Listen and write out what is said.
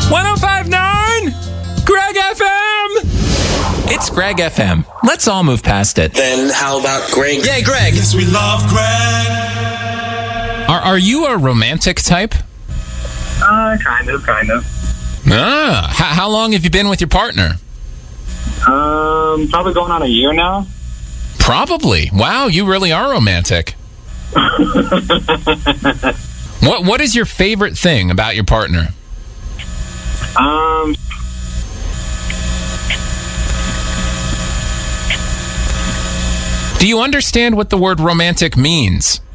105.9 Greg FM. It's Greg FM. Let's all move past it. Then how about Greg? Yeah, Greg. Yes, we love Greg. Are you a romantic type? Kind of. How long have you been with your partner? Probably going on a year now. Probably. Wow, you really are romantic. What is your favorite thing about your partner? Do you understand what the word romantic means?